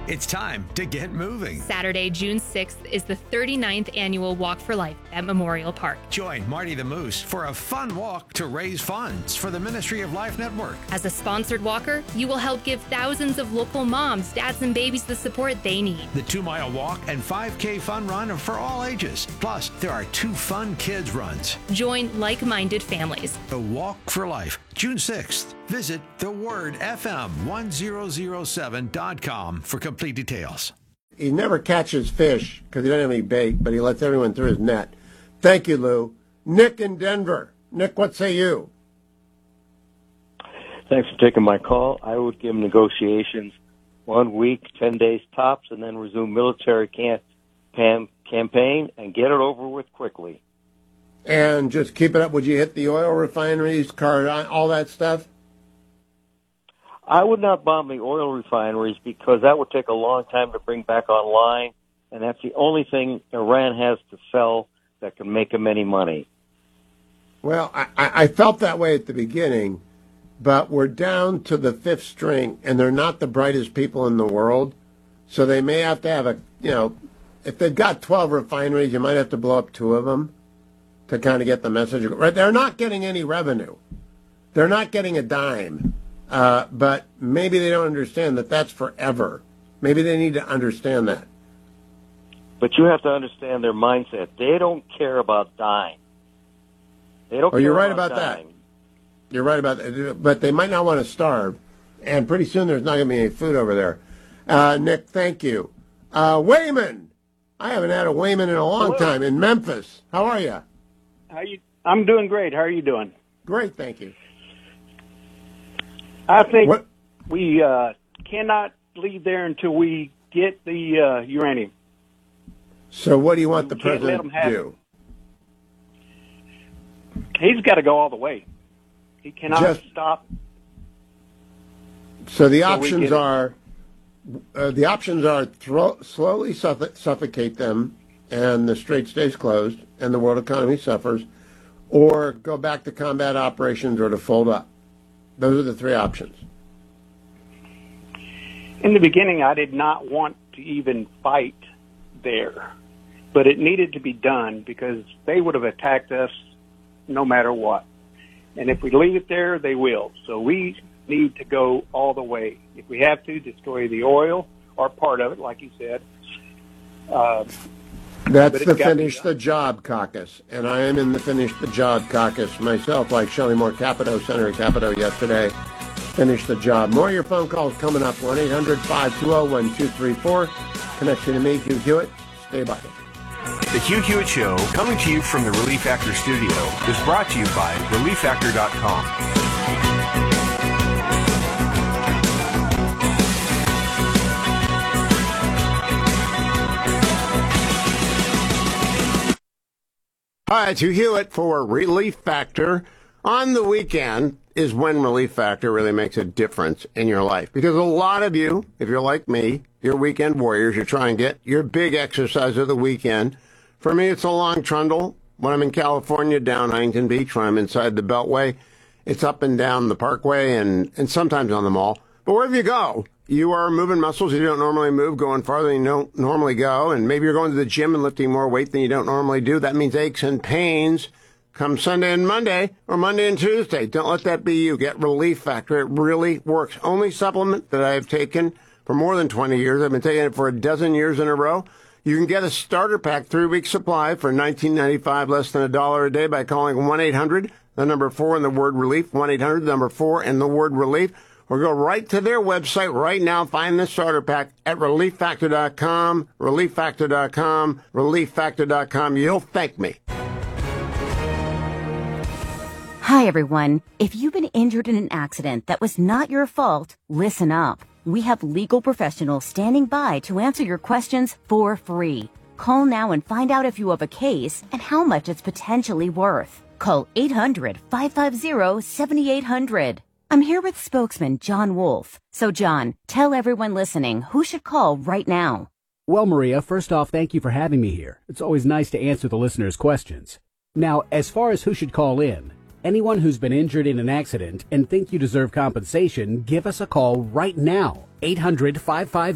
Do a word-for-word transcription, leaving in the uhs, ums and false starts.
It's time to get moving. Saturday, June sixth is the thirty-ninth annual Walk for Life at Memorial Park. Join Marty the Moose for a fun walk to raise funds for the Ministry of Life Network. As a sponsored walker, you will help give thousands of local moms, dads, and babies the support they need. The two-mile walk and five K fun run are for all ages. Plus, there are two fun kids runs. Join like-minded families. The Walk for Life, June sixth. Visit the word f m one thousand seven dot com for complete details. He never catches fish because he doesn't have any bait, but he lets everyone through his net. Thank you, Lou. Nick in Denver. Nick, what say you? Thanks for taking my call. I would give negotiations one week, ten days tops, and then resume military camp, cam, campaign and get it over with quickly. And just keep it up. Would you hit the oil refineries, car, all that stuff? I would not bomb the oil refineries because that would take a long time to bring back online, and that's the only thing Iran has to sell that can make them any money. Well, I, I felt that way at the beginning, but we're down to the fifth string, and they're not the brightest people in the world, so they may have to have a, you know, if they've got twelve refineries, you might have to blow up two of them to kind of get the message. Right? They're not getting any revenue. They're not getting a dime. Uh, but maybe they don't understand that that's forever. Maybe they need to understand that. But you have to understand their mindset. They don't care about dying. They don't oh, care you're right about, about dying. that. You're right about that. But they might not want to starve. And pretty soon there's not going to be any food over there. Uh, Nick, thank you. Uh, Wayman. I haven't had a Wayman in a long Hello. time in Memphis. How are you? How you? I'm doing great. How are you doing? Great, thank you. I think What? we uh, cannot leave there until we get the uh, uranium. So what do you want the We can't let president them to have do? He's got to go all the way. He cannot Just- stop. So the So we options get it. are, uh, the options are throw, slowly suffo- suffocate them, and the strait stays closed, and the world economy suffers, or go back to combat operations or to fold up. Those are the three options. In the beginning, I did not want to even fight there, but it needed to be done because they would have attacked us no matter what. And if we leave it there, they will. So we need to go all the way. If we have to, destroy the oil or part of it, like you said. Uh, That's But it's the gotta be Finish done. the Job caucus, and I am in the Finish the Job caucus myself, like Shelley Moore Capito, Senator Capito yesterday. Finish the Job. More of your phone calls coming up, one eight hundred five two zero one two three four. Connection to me, Hugh Hewitt. Stay by. The Hugh Hewitt Show, coming to you from the Relief Factor studio, is brought to you by relief factor dot com. Hi, it's Hugh Hewitt for Relief Factor. On the weekend is when Relief Factor really makes a difference in your life. Because a lot of you, if you're like me, you're weekend warriors, you try and get your big exercise of the weekend. For me, it's a long trundle. When I'm in California, down Huntington Beach, when I'm inside the Beltway, it's up and down the Parkway and, and sometimes on the mall. But wherever you go, you are moving muscles you don't normally move, going farther than you don't normally go, and maybe you're going to the gym and lifting more weight than you don't normally do. That means aches and pains come Sunday and Monday, or Monday and Tuesday. Don't let that be you. Get Relief Factor. It really works. Only supplement that I have taken for more than twenty years. I've been taking it for a dozen years in a row. You can get a starter pack, three-week supply for nineteen ninety-five, less than a dollar a day by calling one eight hundred, the number four and the word relief, one eight hundred, the number four and the word relief. Or go right to their website right now. Find the starter pack at relief factor dot com, relief factor dot com, relief factor dot com. You'll thank me. Hi, everyone. If you've been injured in an accident that was not your fault, listen up. We have legal professionals standing by to answer your questions for free. Call now and find out if you have a case and how much it's potentially worth. Call eight hundred, five five zero, seven eight hundred. I'm here with spokesman John Wolf. So, John, tell everyone listening who should call right now. Well, Maria, first off, thank you for having me here. It's always nice to answer the listeners' questions. Now, as far as who should call in, anyone who's been injured in an accident and think you deserve compensation, give us a call right now. eight hundred, five five